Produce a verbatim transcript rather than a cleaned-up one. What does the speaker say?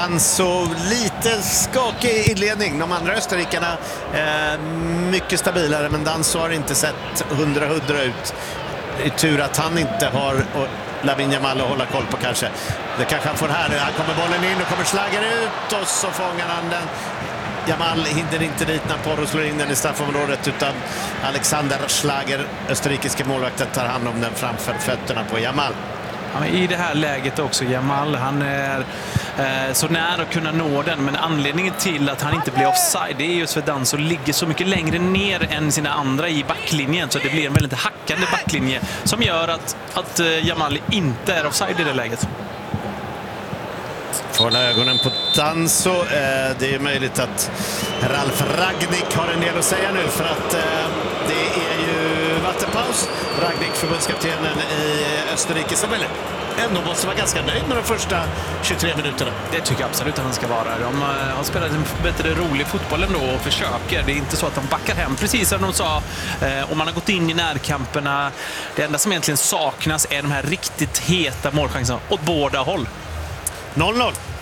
Danso, lite skakig inledning. De andra österrikarna eh, mycket stabilare, men Danso har inte sett hundra hundra ut. Det är tur att han inte har och Lamine Yamal att hålla koll på kanske. Det kanske han får här. Här kommer bollen in och kommer Schlager ut och så fångar han den. Yamal hinner inte dit när Porro slår in den i straffområdet, utan Alexander Schlager, österrikiska målvakten, tar hand om den framför fötterna på Yamal. Ja, i det här läget också Yamal, han är eh, så nära att kunna nå den, men anledningen till att han inte blir offside, det är just för att Danso ligger så mycket längre ner än sina andra i backlinjen, så det blir en väldigt hackande backlinje som gör att, att eh, Yamal inte är offside i det läget. Får ögonen på Danso. Eh, det är möjligt att Ralf Rangnick har en del att säga nu, för att eh, det är ju vattenpaus. Rangnick, förbundskaptenen i Österrike, som väl ändå måste vara ganska nöjd med de första tjugotre minuterna. Det tycker jag absolut att han ska vara. De har spelat en bättre rolig fotboll ändå och försöker. Det är inte så att de backar hem, precis som de sa. Eh, om man har gått in i närkamperna. Det enda som egentligen saknas är de här riktigt heta målchanserna åt båda håll. noll noll.